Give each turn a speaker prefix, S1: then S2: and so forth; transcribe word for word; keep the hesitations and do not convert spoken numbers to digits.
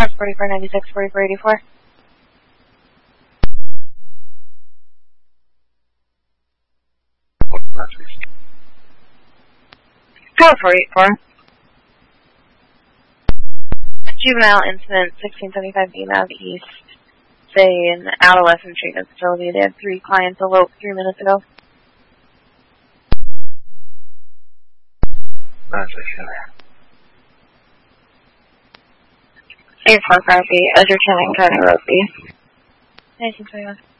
S1: forty-four ninety-six, forty-four eighty-four. four eighty-four. Juvenile incident, sixteen seventy-five B Nav East. Say an adolescent treatment facility. They had three clients elope three minutes ago. Air four copy, Edgerton and County Road B. nineteen twenty-one.